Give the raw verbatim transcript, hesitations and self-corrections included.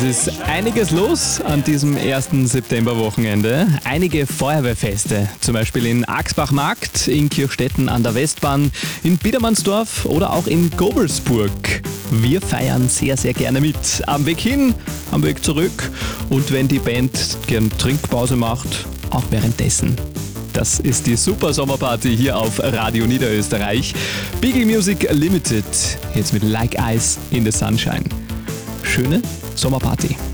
Es ist einiges los an diesem ersten Septemberwochenende. Einige Feuerwehrfeste, zum Beispiel in Axbach-Markt, in Kirchstetten an der Westbahn, in Biedermannsdorf oder auch in Gobelsburg. Wir feiern sehr, sehr gerne mit. Am Weg hin, am Weg zurück und wenn die Band gern Trinkpause macht, auch währenddessen. Das ist die Super Sommerparty hier auf Radio Niederösterreich. Beagle Music Limited, jetzt mit Like Ice in the Sunshine. Schöne Sommerparty.